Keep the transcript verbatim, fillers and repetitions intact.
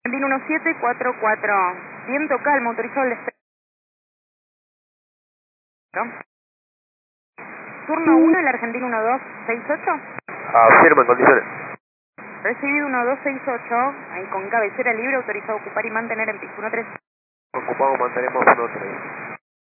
Argentina uno siete cuatro cuatro. Viento calmo, autorizado el despegue. Turno uno, el Argentina uno dos seis ocho. Afirma en condiciones. Recibido uno dos seis ocho, ahí con cabecera libre, autorizado a ocupar y mantener en piso uno tres. Ocupamos, mantenemos uno tres.